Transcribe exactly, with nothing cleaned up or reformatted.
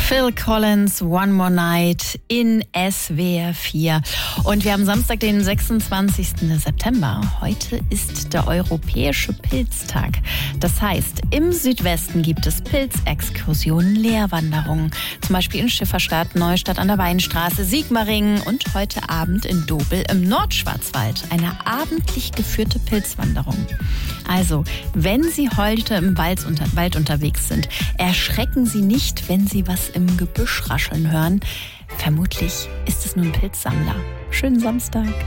Phil Collins, One More Night in S W R vier. Und wir haben Samstag, den sechsundzwanzigsten September. Heute ist der Europäische Pilztag. Das heißt, im Südwesten gibt es Pilzexkursionen, Lehrwanderungen. Zum Beispiel in Schifferstadt, Neustadt an der Weinstraße, Sigmaringen und heute Abend in Dobel im Nordschwarzwald. Eine abendlich geführte Pilzwanderung. Also, wenn Sie heute im Wald, unter, Wald unterwegs sind, erschrecken Sie nicht, wenn Sie was im Gebüsch rascheln hören. Vermutlich ist es nur ein Pilzsammler. Schönen Samstag.